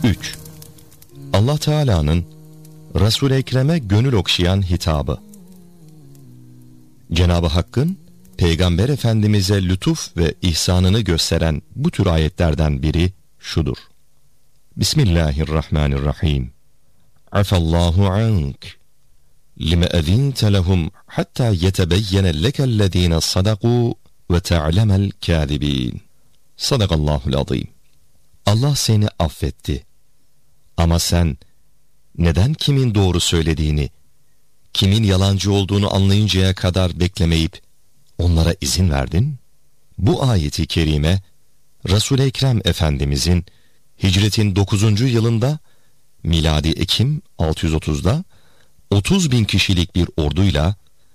3. Allah Teala'nın Resul-i Ekrem'e gönül okşayan hitabı. Cenab-ı Hakk'ın Peygamber Efendimiz'e lütuf ve ihsanını gösteren bu tür ayetlerden biri şudur. Bismillahirrahmanirrahim. Afallahu ank. Lime ezinte lehum hatta yetebeyyene lekellezine sadaku ve te'lemel kâzibîn. Sadakallahul azîm. Allah seni affetti. Ama sen neden kimin doğru söylediğini, kimin yalancı olduğunu anlayıncaya kadar beklemeyip onlara izin verdin? Bu ayeti kerime Resul-i Ekrem Efendimizin hicretin 9. yılında miladi Ekim 630'da 30.000 kişilik bir orduyla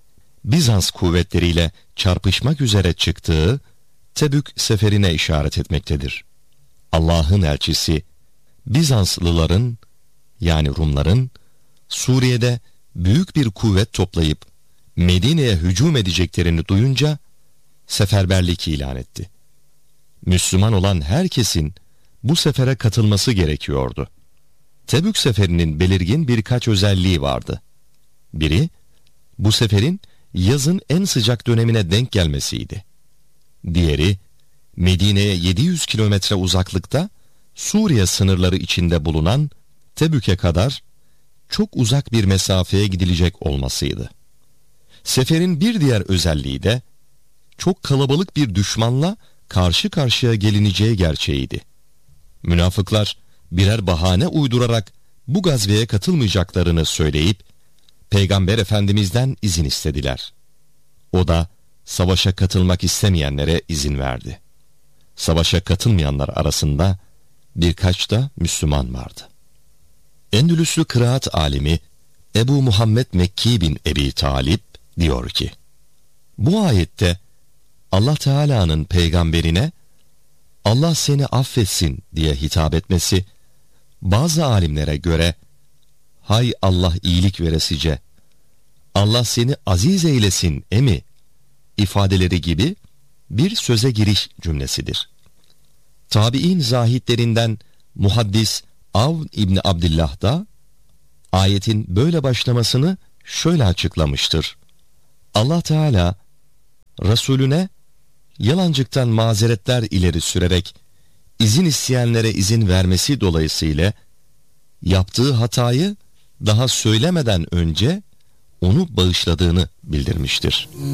Bizans kuvvetleriyle çarpışmak üzere çıktığı Tebük seferine işaret etmektedir. Allah'ın elçisi Bizanslıların yani Rumların Suriye'de büyük bir kuvvet toplayıp Medine'ye hücum edeceklerini duyunca seferberlik ilan etti. Müslüman olan herkesin bu sefere katılması gerekiyordu. Tebük seferinin belirgin birkaç özelliği vardı. Biri, bu seferin yazın en sıcak dönemine denk gelmesiydi. Diğeri, Medine'ye 700 kilometre uzaklıkta Suriye sınırları içinde bulunan Tebük'e kadar çok uzak bir mesafeye gidilecek olmasıydı. Seferin bir diğer özelliği de çok kalabalık bir düşmanla karşı karşıya gelineceği gerçeğiydi. Münafıklar birer bahane uydurarak bu gazveye katılmayacaklarını söyleyip Peygamber Efendimiz'den izin istediler. O da savaşa katılmak istemeyenlere izin verdi. Savaşa katılmayanlar arasında birkaç da Müslüman vardı. Endülüslü kıraat alimi Ebu Muhammed Mekki bin Ebi Talib diyor ki, bu ayette Allah Teala'nın peygamberine Allah seni affetsin diye hitap etmesi, bazı alimlere göre hay Allah iyilik veresice, Allah seni aziz eylesin emi ifadeleri gibi bir söze giriş cümlesidir. Tabi'in zahitlerinden Muhaddis Avn İbni Abdillah da ayetin böyle başlamasını şöyle açıklamıştır. Allah Teala Resulüne yalancıktan mazeretler ileri sürerek izin isteyenlere izin vermesi dolayısıyla yaptığı hatayı daha söylemeden önce onu bağışladığını bildirmiştir.